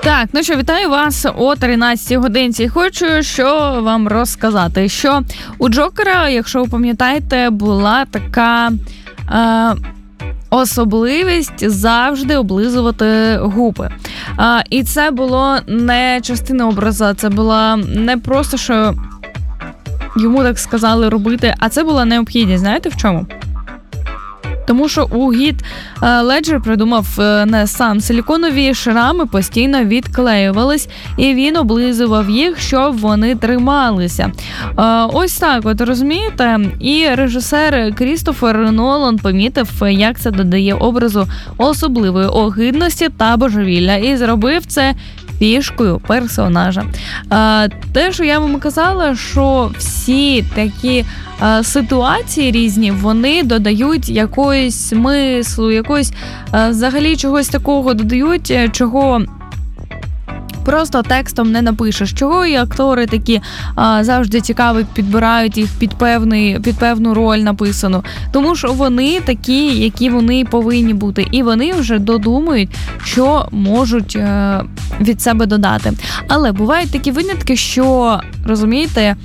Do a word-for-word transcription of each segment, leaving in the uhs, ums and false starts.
Так, ну що, вітаю вас о тринадцятій годинці. Хочу що вам розказати, що у Джокера, якщо ви пам'ятаєте, була така е, особливість завжди облизувати губи. Е, і це було не частина образа, це була не просто, що йому так сказали робити, а це була необхідність. Знаєте в чому? Тому що у Гіт Леджер придумав не сам. Силіконові шрами постійно відклеювались, і він облизував їх, щоб вони трималися. Ось так, от розумієте? І режисер Крістофер Нолан помітив, як це додає образу особливої огидності та божевілля, і зробив це фішкою персонажа. А, те, що я вам казала, що всі такі а, ситуації різні, вони додають якоїсь смислу, якоїсь а, взагалі чогось такого додають, чого просто текстом не напишеш. Чого і актори такі а, завжди цікаво підбирають їх під певний, під певну роль написану. Тому що вони такі, які вони повинні бути. І вони вже додумують, що можуть е, від себе додати. Але бувають такі винятки, що, розумієте,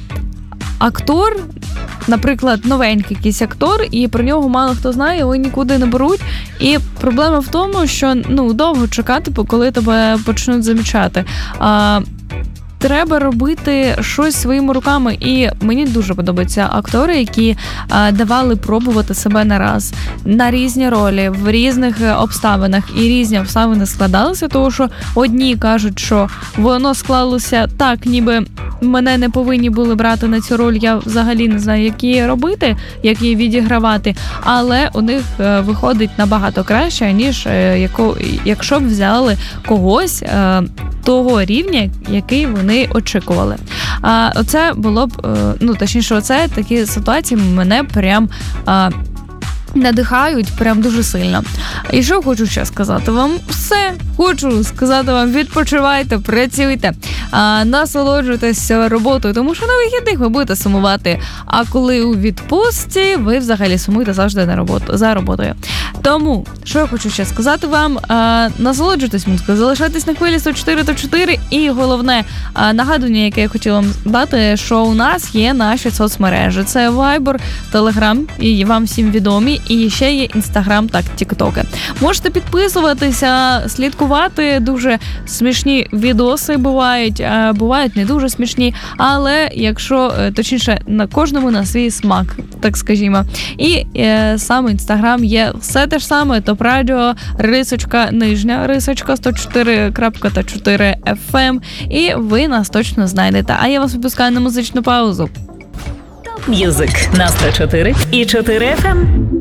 актор, наприклад, новенький якийсь актор, і про нього мало хто знає, його нікуди не беруть. І проблема в тому, що ну довго чекати, коли тебе почнуть замічати. А, треба робити щось своїми руками. І мені дуже подобаються актори, які а, давали пробувати себе не раз на різні ролі, в різних обставинах. І різні обставини складалися, тому що одні кажуть, що воно склалося так, ніби мене не повинні були брати на цю роль, я взагалі не знаю, як її робити, як її відігравати, але у них е, виходить набагато краще, ніж е, яко, якщо б взяли когось е, того рівня, який вони очікували. А оце було б, е, ну точніше, оце такі ситуації мене прям е, надихають прям дуже сильно. І що хочу ще сказати вам? Все. Хочу сказати вам, відпочивайте, працюйте, а, насолоджуйтесь роботою, тому що на вихідних ви будете сумувати. А коли у відпустці, ви взагалі сумуєте завжди на роботу, за роботою. Тому, що я хочу ще сказати вам, а, насолоджуйтесь музикою, залишайтесь на хвилі сто чотири точка чотири, і головне а, нагадування, яке я хотіла вам дати, що у нас є наші соцмережі. Це Viber, Telegram, і вам всім відомі, і ще є Instagram та TikTok. Можете підписуватися, слідкувати, дуже смішні відоси бувають, а бувають не дуже смішні, але якщо, точніше, на кожному на свій смак, так скажімо. І е, саме Instagram є все те ж саме, Топ Радіо, рисочка, нижня рисочка, сто чотири крапка чотири еф ем, і ви нас точно знайдете. А я вас випускаю на музичну паузу. Топ М'юзик на сто чотири і чотири еф ем.